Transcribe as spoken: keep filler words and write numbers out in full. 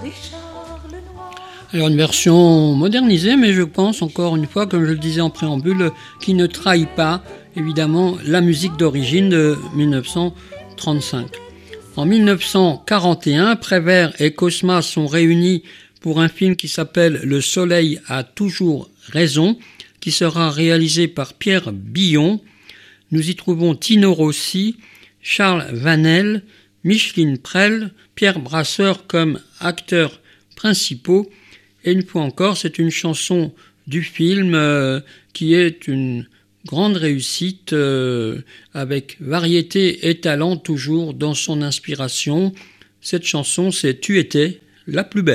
Alors une version modernisée, mais je pense encore une fois, comme je le disais en préambule, qui ne trahit pas évidemment la musique d'origine de dix-neuf cent trente-cinq. En dix-neuf cent quarante et un, Prévert et Cosma sont réunis pour un film qui s'appelle Le Soleil a toujours raison, qui sera réalisé par Pierre Billon. Nous y trouvons Tino Rossi, Charles Vanel, Micheline Prel, Pierre Brasseur comme acteurs principaux. Et une fois encore, c'est une chanson du film euh, qui est une grande réussite euh, avec variété et talent toujours dans son inspiration. Cette chanson, c'est « Tu étais la plus belle ».